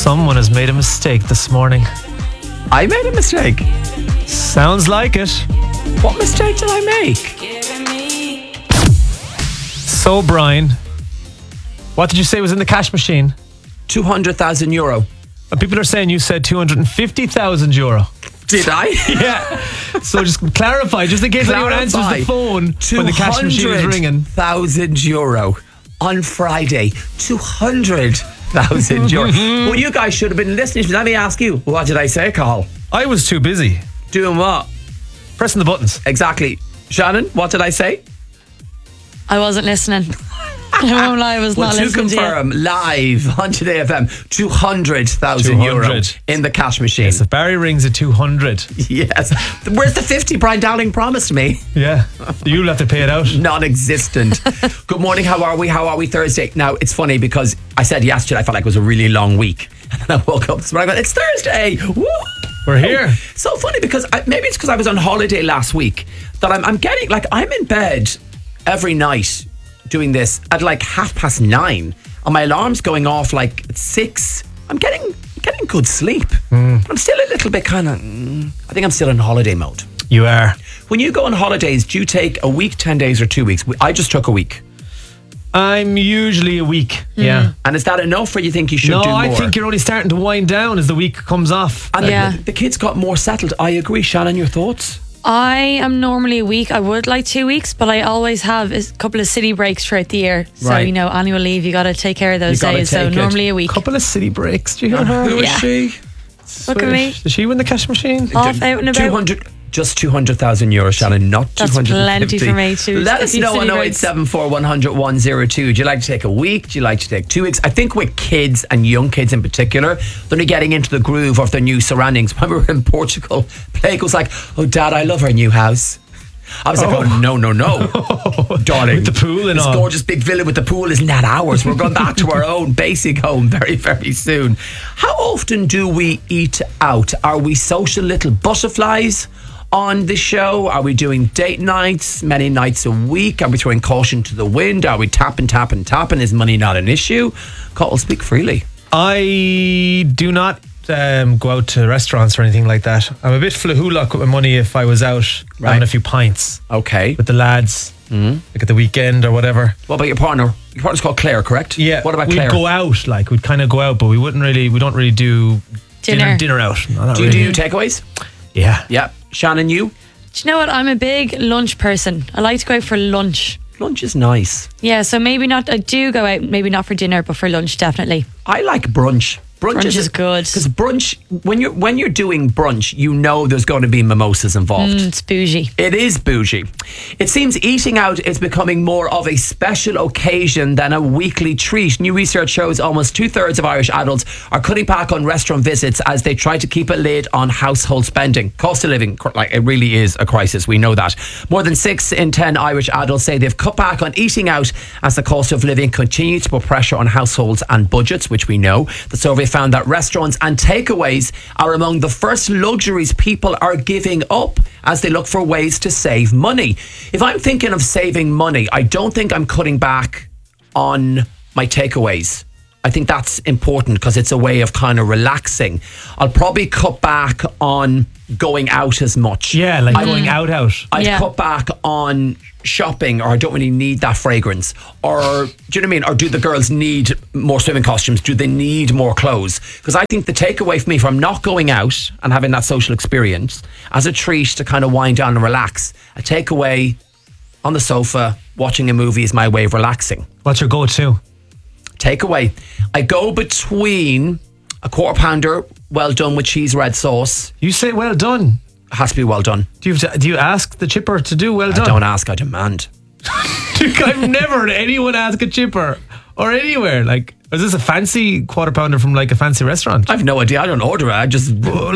Someone has made a mistake this morning. I made a mistake. Sounds like it. What mistake did I make? So, Brian, what did you say was in the cash machine? €200,000. And people are saying you said €250,000. Did I? Yeah. So just clarify, just in case anyone answers the phone when the cash machine is ringing. €200,000 on Friday. €200,000. Well, you guys should have been listening to me. Let me ask you, what did I say, Carl? I was too busy. Doing what? Pressing the buttons. Exactly. Shannon, what did I say? I wasn't listening. I won't lie, I was not listening to confirm, you. live on Today FM, €200,000 in the cash machine. Yes, if Barry rings at 200. Yes. Where's the 50 Brian Dowling promised me? Yeah. You'll have to pay it out. Non-existent. Good morning, how are we? How are we Thursday? Now, it's funny because I said yesterday I felt like it was a really long week. And then I woke up this morning and I went, it's Thursday. Woo! We're here. So funny because maybe it's because I was on holiday last week that I'm getting, like, I'm in bed every night doing this at like 9:30 and my alarm's going off like at 6. I'm getting good sleep. I'm still a little bit kind of I think I'm still in holiday mode. You are. When you go on holidays, do you take a week, 10 days or 2 weeks? I just took a week. I'm usually a week. Yeah. And is that enough or you think you should do more? No, I think you're only starting to wind down as the week comes off. And the kids got more settled. I agree. Shannon, your thoughts? I am normally a week. I would like 2 weeks, but I always have a couple of city breaks throughout the year. So, Right. annual leave, you got to take care of those days. So, normally a week. Couple of city breaks. Do you hear her? Who is she? Look at me. Does she win the cash machine? Off, out and about. Just €200,000, Shannon, not That's 250. plenty for me too. Let us know on 0874 100 102. Do you like to take a week? Do you like to take 2 weeks? I think with kids and young kids in particular, they're only getting into the groove of their new surroundings. When we were in Portugal, Blake was like, "Oh, Dad, I love our new house." I was like, "Oh, no, darling. With the pool and this all. gorgeous big villa with the pool isn't that ours. We're going back to our own basic home very, very soon." How often do we eat out? Are we social little butterflies on the show? Are we doing date nights many nights a week? Are we throwing caution to the wind? Are we tapping? Is money not an issue? Carl, speak freely. I do not go out to restaurants or anything like that. I'm a bit flahulak with my money if I was out having a few pints. Okay. With the lads, like at the weekend or whatever. What about your partner? Your partner's called Claire, correct? Yeah. What about we'd Claire? We'd go out, we'd kind of go out, but we don't really do dinner out. No, do you do takeaways? Yeah. Yeah. Shannon, you? Do you know what? I'm a big lunch person. I like to go out for lunch. Lunch is nice. Yeah, so maybe not. I do go out, maybe not for dinner, but for lunch, definitely. I like brunch. Brunch is good. Because brunch, when you're doing brunch, you know there's going to be mimosas involved. It's bougie. It is bougie. It seems eating out is becoming more of a special occasion than a weekly treat. New research shows almost 2/3 of Irish adults are cutting back on restaurant visits as they try to keep a lid on household spending. Cost of living, it really is a crisis. We know that. More than 6 in 10 Irish adults say they've cut back on eating out as the cost of living continues to put pressure on households and budgets, which we know. The survey found that restaurants and takeaways are among the first luxuries people are giving up as they look for ways to save money. If I'm thinking of saving money, I don't think I'm cutting back on my takeaways. I think that's important because it's a way of kind of relaxing. I'll probably cut back on going out as much. Yeah, going out. I'd cut back on shopping, or I don't really need that fragrance. Or, do you know what I mean? Or do the girls need more swimming costumes? Do they need more clothes? Because I think the takeaway for me from not going out and having that social experience as a treat to kind of wind down and relax, a takeaway on the sofa, watching a movie is my way of relaxing. What's your go-to? Takeaway. I go between a quarter pounder, well done with cheese red sauce. You say well done. It has to be well done. Do you ask the chipper to do well done? I don't ask, I demand. I've never heard anyone ask a chipper or anywhere. Is this a fancy quarter pounder from a fancy restaurant? I've no idea. I don't order it. I just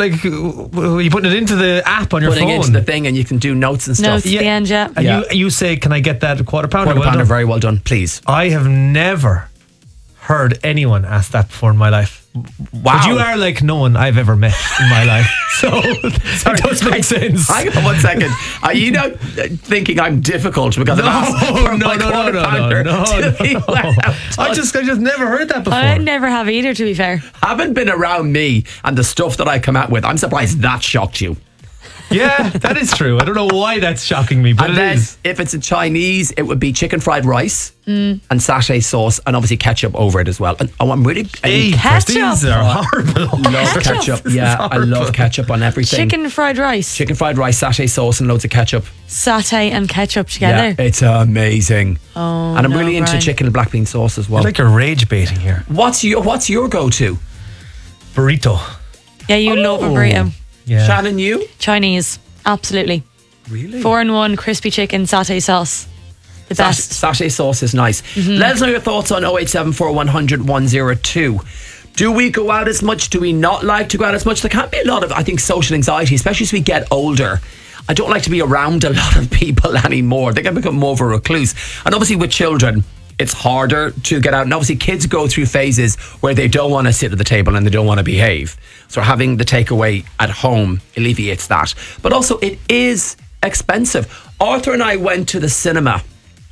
you putting it into the app on your phone. Putting it into the thing and you can do notes and stuff. Notes at the end, yeah. And you say, can I get that quarter pounder? Quarter pounder, very well done, please. I have never heard anyone ask that before in my life. Wow. But you are like no one I've ever met in my life. So that does make sense. Hang on 1 second. Are you now thinking I'm difficult because I've asked for my quarter pounder to be well I just never heard that before. I never have either, to be fair. Haven't been around me and the stuff that I come out with. I'm surprised that shocked you. Yeah, that is true. I don't know why that's shocking me, but And it then is. if it's a Chinese, it would be chicken fried rice and sachet sauce and obviously ketchup over it as well. And I'm really Jeepers, these Ketchup. are horrible. love ketchup. Yeah, I love ketchup on everything. Chicken fried rice, Chicken fried rice, sachet sauce and loads of ketchup. satay and ketchup together. Yeah, it's amazing. Oh, and I'm no, really into Brian. chicken and black bean sauce as I well. like you're rage baiting here. What's your go-to? Burrito. Yeah, you love a burrito. Yeah. Shannon, you? Chinese, absolutely. Really? 4-in-1 crispy chicken satay sauce. The best. Sachet sauce is nice. Let us know your thoughts on 0874 100 102. Do we go out as much? Do we not like to go out as much? There can be a lot of, I think, social anxiety, especially as we get older. I don't like to be around a lot of people anymore. They can become more of a recluse. And obviously with children, it's harder to get out. And obviously kids go through phases where they don't want to sit at the table and they don't want to behave. So having the takeaway at home alleviates that. But also it is expensive. Arthur and I went to the cinema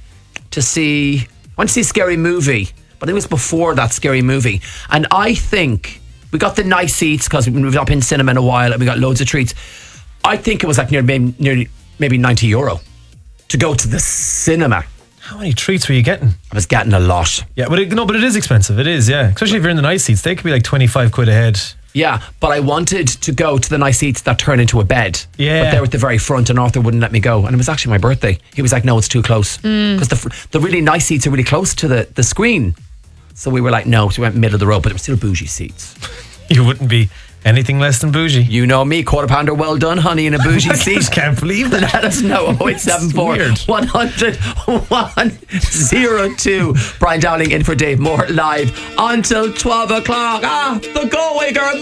to see a Scary Movie, but it was before that Scary Movie. And I think we got the nice seats because we've not been cinema in a while and we got loads of treats. I think it was like nearly maybe €90 to go to the cinema. How many treats were you getting? I was getting a lot. Yeah, but it is expensive. It is, yeah. Especially if you're in the nice seats. They could be like 25 quid a head. Yeah, but I wanted to go to the nice seats that turn into a bed. Yeah. But they were at the very front and Arthur wouldn't let me go. And it was actually my birthday. He was like, no, it's too close. Because the really nice seats are really close to the screen. So we were like, no. So we went middle of the road, but they were still bougie seats. You wouldn't be anything less than bougie. You know me, quarter pounder, well done, honey, in a bougie I seat. just can't believe that. Let us know. 0874 Weird. 100 102. Brian Dowling in for Dave Moore live until 12 o'clock. The Galway girl.